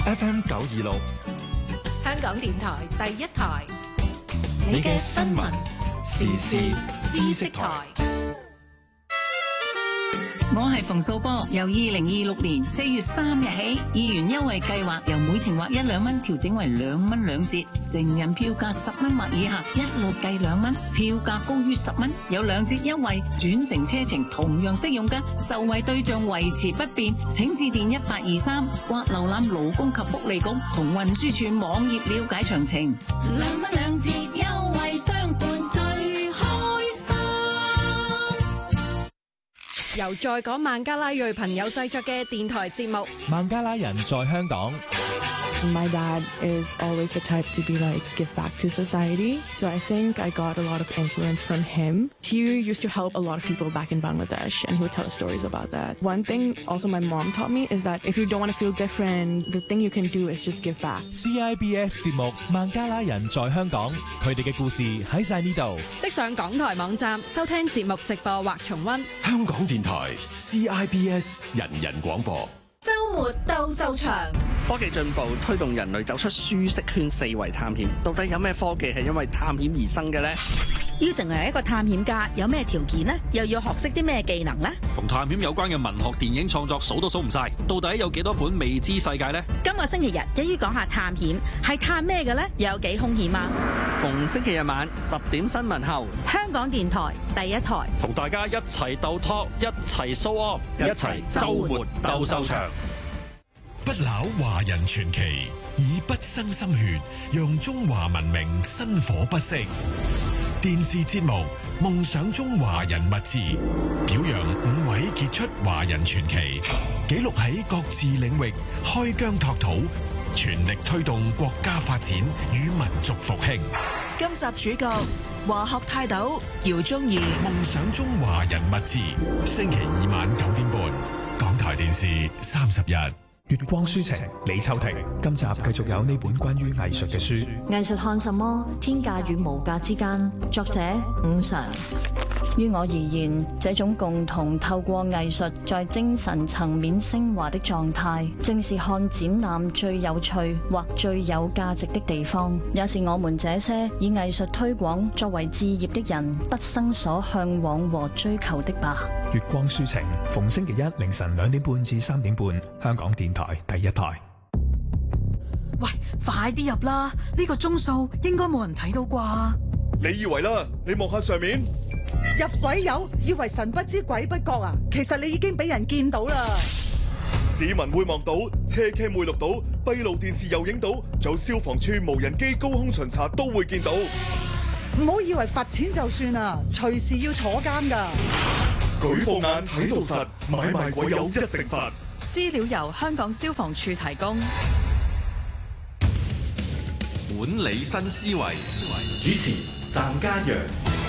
FM 926， 香港電台第一台， 你嘅新聞時事知識台。 我係馮素波，由2026年4月3日起，議員優惠計劃由每程劃1、2蚊調整為2蚊2折，成人票價10蚊或以下一律計2蚊，票價高於10蚊有2折優惠，轉乘車程同樣適用㗎，受惠對象維持不變，請致電1823或瀏覽勞工及福利局同運輸署網頁了解詳情。2蚊2折優惠相伴最開心。 由在港孟加拉裔朋友製作嘅電台節目《 孟加拉人在香港》。 My dad is always the type to be like, give back to society. So I think I got a lot of influence from him. He used to help a lot of people back in Bangladesh, and he would tell us stories about that. One thing also my mom taught me is that if you don't want to feel different, the thing you can do is just give back. CIBS 節目《孟加拉人在香港》，佢哋嘅故事喺晒呢度。 即上港台網站收聽節目直播或重溫。 香港電台 CIBS 人人廣播。 週末鬥獸場， 科技進步推動人類走出舒適圈，四圍探險。到底有咩科技係因為探險而生嘅呢？ 要成為一個探險家，有咩條件呢？又要學識啲咩技能呢？ 同探險有關嘅文學、電影創作數都數唔晒，到底有幾多款未知世界呢？ 今個星期日一於講下探險，係探咩嘅呢？又有幾兇險啊？ 逢星期日晚10點新聞後， 香港電台第一台， 同大家一齊鬥 talk， 一齊 show off， 一齊週末鬥獸場。 不朽華人傳奇，以不生心血，讓中華文明薪火不息。電視節目《夢想中華人物誌》，表揚5位傑出華人傳奇，記錄喺各自領域開疆拓土，全力推動國家發展與民族復興。 今集主角華學泰斗姚宗義，《 夢想中華人物誌》，星期2晚9點半，港台電視30日。 月光書情，李秋婷。今集繼續有呢本關於藝術嘅書。 藝術看什麼？天價與無價之間。作者伍常。於我而言，這種共同透過藝術在精神層面升華的狀態，正是看展覽最有趣或最有價值的地方，也是我們這些以藝術推廣作為志業的人畢生所向往和追求的吧。 月光書情，逢星期一凌晨2點半至3點半，香港電台第一台。 喂，快啲入啦！呢個鐘數應該冇人睇到啩？ 你以為啦？你望下上面， 入鬼友以為神不知鬼不覺啊！其實你已經俾人見到啦。 市民會望到，車 cam 會錄到，閉路電視又影到，仲有消防處無人機高空巡查都會見到。 唔好以為罰錢就算啊，隨時要坐監㗎。 舉報眼喺度實，買賣鬼友一定罰。 資料由香港消防處提供。 管理新思維，主持湛家陽。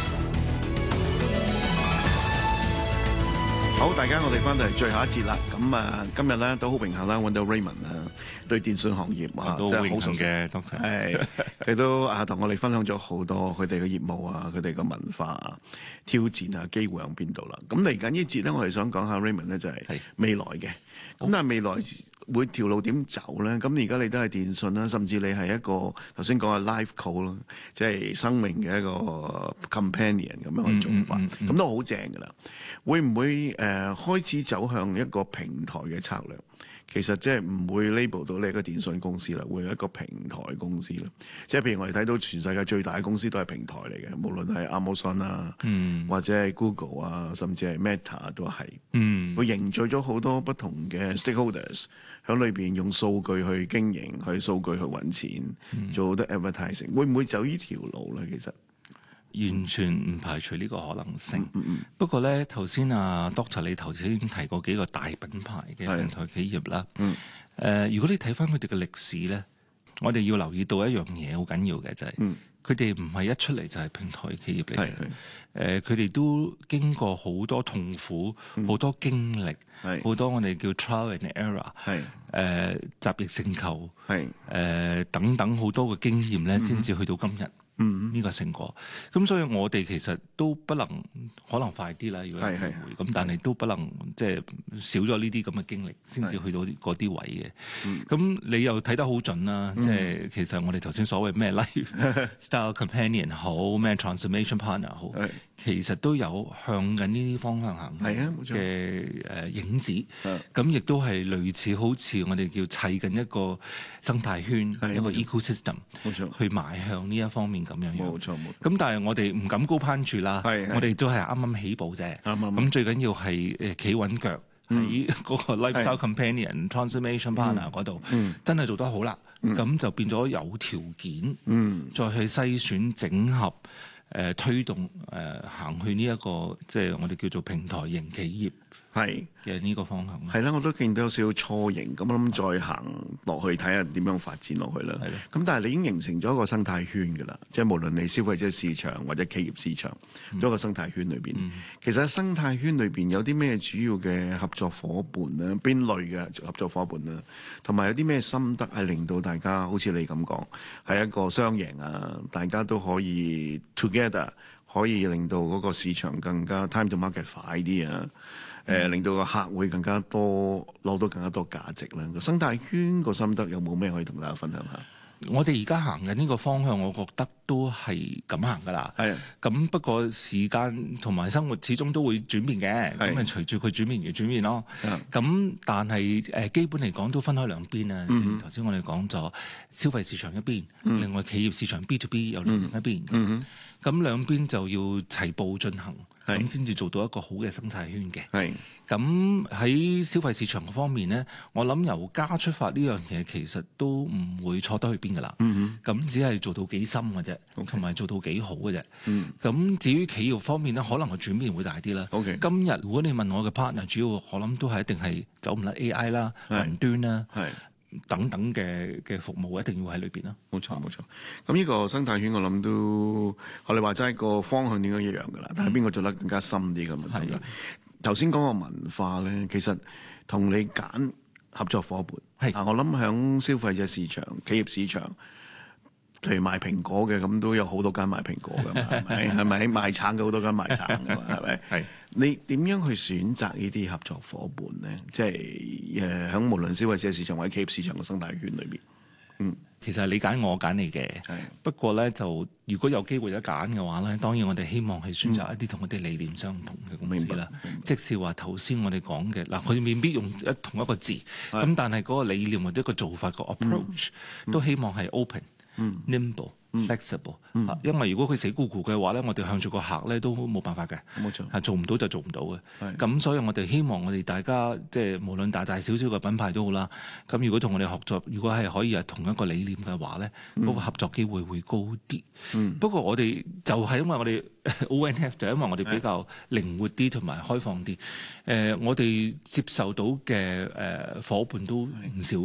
好，大家我哋翻到嚟最後一節啦。咁啊，今日咧都好榮幸啦，揾到 Raymond 啊，對電信行業啊，真係好熟悉嘅。係佢都同我哋分享咗好多佢哋嘅業務啊，佢哋嘅文化啊、挑戰啊、機會喺邊度啦。咁嚟緊呢節咧，我哋想講下 Raymond 咧，就係未來嘅。咁但係未來會條路點走咧？咁而家你都係電訊啦，甚至你係一個頭先講嘅 life call 啦，即係生命嘅一個 companion 咁樣去做法，咁都好正㗎啦。會唔會開始走向一個平台嘅策略？其實即係唔會 label 到你一個電訊公司啦，會有一個平台公司啦。即係譬如我哋睇到全世界最大嘅公司都係平台嚟嘅，無論係 Amazon 啊，或者係 Google 啊，甚至係 Meta 都係。會凝聚咗好多不同嘅 stakeholders 喺裏邊用數據去經營，去數據去揾錢，做好多 advertising。會唔會走呢條路咧？其實完全唔排除呢個可能性。不過咧，頭先Doctor 你頭先提過幾個大品牌嘅平台企業啦。如果你睇翻佢哋嘅歷史咧，我哋要留意到一樣嘢好緊要嘅就係，佢哋唔係一出嚟就係平台企業嚟嘅。佢哋都經過好多痛苦、好多經歷、好多我哋叫 trial and error，集腋成裘，等等好多嘅經驗咧，先至去到今日。 呢個成果。咁所以我哋其實都不能可能快啲啦，如果有機會咁，但係都不能即係少咗呢啲咁嘅經歷，先至去到嗰啲位嘅。咁你又睇得好準啦，即係其實我哋頭先所謂咩 lifestyle companion 好，咩 transformation partner 好，其實都有向緊呢啲方向行嘅影子。咁亦都係類似好似我哋叫砌緊一個生態圈，一個 ecosystem， 去邁向呢一方面咁樣。冇錯。咁但係我哋唔敢高攀住啦，我哋都係啱啱起步啫。咁最緊要係企穩腳喺嗰個 lifestyle companion transformation partner 嗰度，真係做得好啦。咁就變咗有條件，再去篩選整合。推動行去呢一個即係我哋叫做平台型企業嘅呢個方向。 係啦，我都見到有少少雛形，咁我諗再行落去睇下點樣發展落去啦。咁但係你已經形成咗一個生態圈㗎啦，即係無論你消費者市場或者企業市場，咗一個生態圈裏邊。其實喺生態圈裏邊有啲咩主要嘅合作伙伴咧？邊類嘅合作伙伴咧？同埋有啲咩心得係令到大家好似你咁講係一個雙贏啊？大家都可以 together 可以令到嗰個市場更加 time to market 快啲啊！令到個客會更加多攞到更加多價值啦。個生態圈個心得有冇咩可以同大家分享下？ 我哋而家行緊呢個方向，我覺得都係咁行噶啦。咁不過時間同埋生活始終都會轉變嘅，咁咪隨住佢轉變而轉變咯。咁但係基本嚟講都分開兩邊啊。頭先我哋講咗消費市場一邊，另外企業市場 B2B 有另一邊。咁兩邊就要齊步進行，咁先至做到一個好嘅生態圈嘅。咁喺消費市場方面呢，我諗由家出發呢樣嘢其實都唔會錯得去邊噶啦。咁只係做到幾深嘅啫，同埋做到幾好嘅啫。咁至於企業方面呢，可能個轉變會大啲啦。今日如果你問我嘅 partner，主要我諗都係一定係走唔甩 AI 啦、雲端啦。等等嘅服務一定要喺裏邊啦。 冇錯。咁呢個生態圈我諗都學你話齋個方向應該一樣噶啦，但係邊個做得更加深啲嘅問題啦。頭先講個文化咧，其實同你揀合作伙伴，我諗響消費者市場、企業市場，譬如賣蘋果嘅咁都有好多間賣蘋果噶嘛，係咪？賣橙嘅好多間賣橙噶嘛，係咪？你點樣去選擇呢啲合作伙伴咧？即係響無論消費者市場或者企業市場嘅生態圈裏邊， 其實係你揀我揀你嘅。不過咧，就如果有機會得揀嘅話咧，當然我哋希望係選擇一啲同我哋理念相同嘅公司啦。即是話頭先我哋講嘅嗱，佢未必用同一個字，咁但係嗰個理念或者個做法個 approach 都希望係 open、nimble、flexible。因為如果佢死咕咕嘅話咧，我哋向住個客咧都冇辦法嘅。冇錯，做唔到就做唔到嘅。咁所以我哋希望我哋大家即係無論大大小小嘅品牌都好啦。咁如果同我哋合作，如果係可以係同一個理念嘅話咧，嗰個合作機會會高啲。不過我哋就係因為我哋 ONF 就因為我哋比較靈活啲同埋開放啲。我哋接受到嘅伙伴都唔少